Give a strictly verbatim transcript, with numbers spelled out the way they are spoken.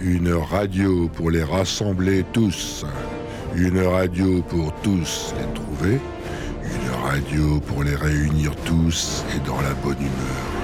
Une radio pour les rassembler tous. Une radio pour tous les trouver. Une radio pour les réunir tous et dans la bonne humeur.